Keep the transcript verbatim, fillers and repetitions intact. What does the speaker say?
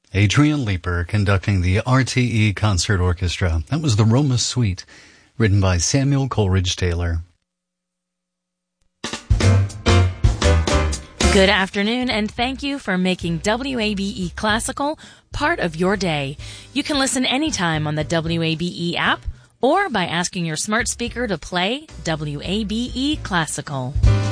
Adrian Leeper conducting the R T E Concert Orchestra. That was the Roma Suite, written by Samuel Coleridge Taylor. Good afternoon, and thank you for making W A B E Classical part of your day. You can listen anytime on the W A B E app or by asking your smart speaker to play W A B E Classical.